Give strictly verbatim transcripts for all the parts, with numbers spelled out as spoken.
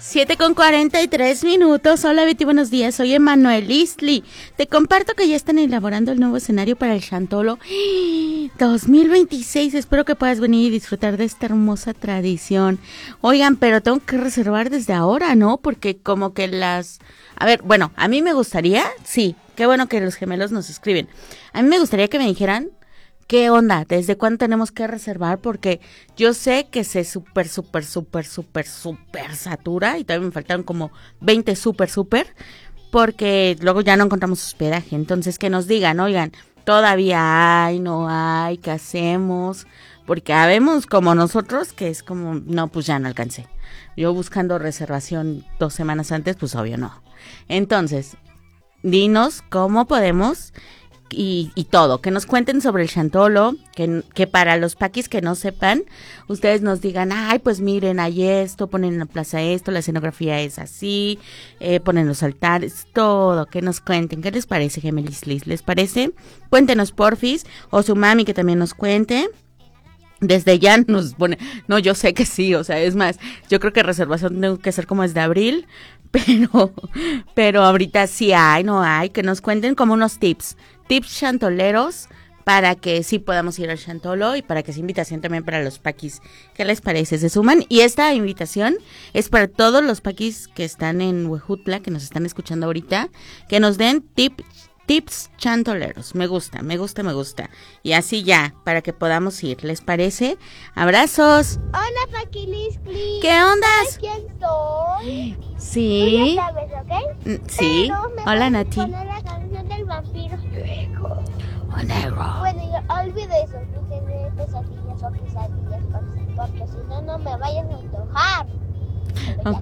siete con cuarenta y tres minutos. Hola Betty, buenos días. Soy Emanuel Istli. Te comparto que ya están elaborando el nuevo escenario para el Chantolo dos mil veintiséis. Espero que puedas venir y disfrutar de esta hermosa tradición. Oigan, pero tengo que reservar desde ahora, ¿no? Porque como que las... A ver, bueno, a mí me gustaría, sí, qué bueno que los gemelos nos escriben. A mí me gustaría que me dijeran qué onda, desde cuándo tenemos que reservar, porque yo sé que se súper, súper, súper, súper, súper satura y todavía me faltaron como veinte súper, súper, porque luego ya no encontramos hospedaje. Entonces que nos digan, oigan, todavía hay, no hay, ¿qué hacemos? Porque habemos como nosotros que es como, no, pues ya no alcancé. Yo buscando reservación dos semanas antes, pues obvio no. Entonces, dinos cómo podemos y, y todo, que nos cuenten sobre el Chantolo, que, que para los paquis que no sepan, ustedes nos digan, ay, pues miren, hay esto, ponen en la plaza esto, la escenografía es así, eh, ponen los altares, todo, que nos cuenten. ¿Qué les parece, Gemelislis? ¿Les parece? Cuéntenos, porfis, o su mami que también nos cuente. Desde ya nos pone, no, yo sé que sí, o sea, es más, yo creo que reservación tengo que hacer como desde abril, pero, pero ahorita sí hay, no hay, que nos cuenten como unos tips, tips chantoleros para que sí podamos ir al Chantolo y para que sea invitación también para los paquis. ¿Qué les parece? ¿Se suman? Y esta invitación es para todos los paquis que están en Huejutla, que nos están escuchando ahorita, que nos den tips. Tips chantoleros, me gusta, me gusta, me gusta. Y así ya, para que podamos ir, ¿les parece? ¡Abrazos! Hola, Paquiliscli. ¿Qué ondas? ¿Sabes quién soy? Sí. Tú ya sabes, ¿ok? Sí. Hola, Nati. Poner la canción del vampiro negro. Oh, negro. Bueno, yo olvido eso, no tendré pesadillas o pesadillas, porque si no, no me vayan a antojar. Ok.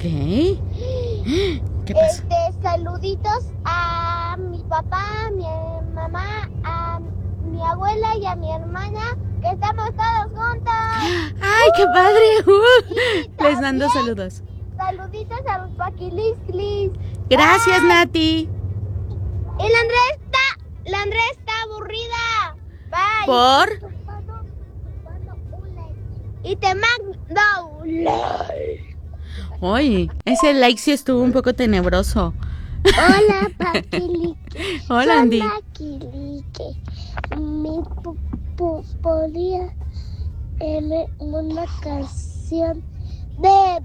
¿Qué pasó? Este, saluditos a mi papá, a mi mamá, a mi abuela y a mi hermana, que estamos todos juntos. ¡Ay, qué padre! Uh, Les mando saludos. Saluditos a los Paquilisclis. Gracias, Nati. Y la Andrea está, la Andrea está aburrida. Bye. ¿Por? Y te mando un like. Oye, ese like sí estuvo un poco tenebroso. Hola, Paquilique. Hola, Andy. Paquilique. Me podría eh, una canción de...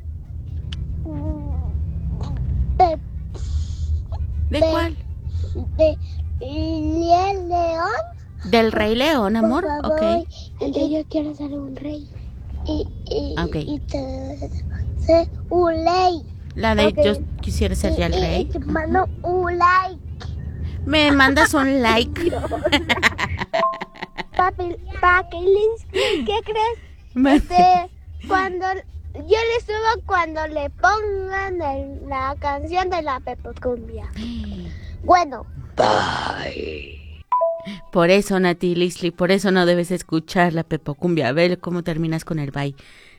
De, ¿De, ¿De cuál? De El León. ¿Del Rey León, amor? Por favor, ok. Entonces yo quiero ser un rey. Y, y, okay. y te ser un ley. La de okay. yo quisiera ser ya el rey. Y te mando un like. Me mandas un like. Papi, Paquiliscli, ¿qué crees? Este, cuando yo le subo cuando le pongan el, la canción de la Pepocumbia. Bueno, bye. Por eso, Nati Lisli, por eso no debes escuchar la Pepocumbia. A ver cómo terminas con el bye.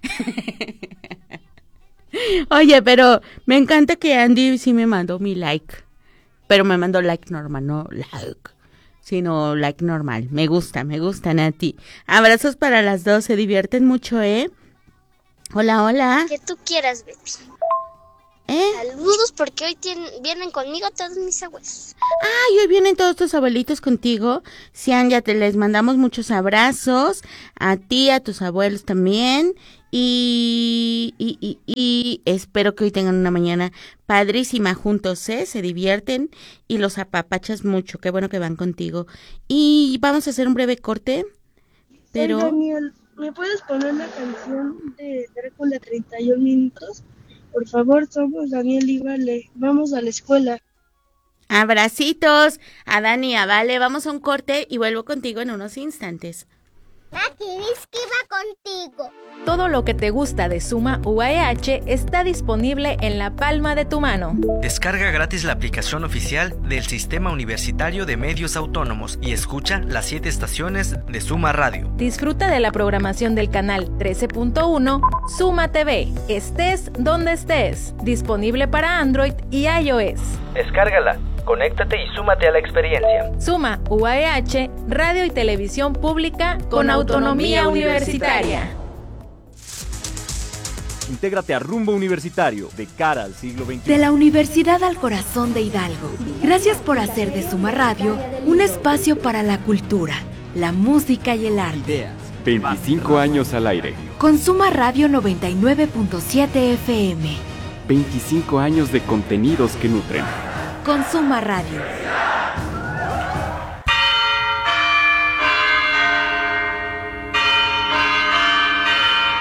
Oye, pero me encanta que Andy sí me mandó mi like. Pero me mandó like normal, no like, sino like normal. Me gusta, me gusta, Nati. Abrazos para las dos, se divierten mucho, ¿eh? Hola, hola. Que tú quieras, Betty. ¿Eh? Saludos porque hoy tienen, vienen conmigo todos mis abuelos. Ay, hoy vienen todos tus abuelitos contigo. Sian, ya te les mandamos muchos abrazos. A ti, a tus abuelos también. Y, y, y, y espero que hoy tengan una mañana padrísima juntos, ¿eh? Se divierten y los apapachas mucho. Qué bueno que van contigo. Y vamos a hacer un breve corte. Pero... Hey, Daniel, ¿me puedes poner la canción de Drácula treinta y un minutos? Por favor, somos Daniel y Vale. Vamos a la escuela. Abracitos a Dani y a Vale. Vamos a un corte y vuelvo contigo en unos instantes. Paquiliscli va contigo. Todo lo que te gusta de Suma U A E H está disponible en la palma de tu mano. Descarga gratis la aplicación oficial del Sistema Universitario de Medios Autónomos y escucha las siete estaciones de Suma Radio. Disfruta de la programación del canal trece punto uno Suma T V. Estés donde estés. Disponible para Android y iOS. Descárgala, conéctate y súmate a la experiencia. Suma U A E H, radio y televisión pública con, con autonomía, autonomía universitaria. Intégrate a Rumbo Universitario, de cara al siglo veintiuno. De la Universidad al Corazón de Hidalgo. Gracias por hacer de Suma Radio un espacio para la cultura, la música y el arte. veinticinco años al aire. Con Suma Radio noventa y nueve punto siete F M. veinticinco años de contenidos que nutren. Con Suma Radio.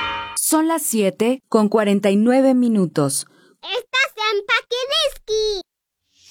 Son las siete con cuarenta y nueve minutos. Estás en Paquidiski.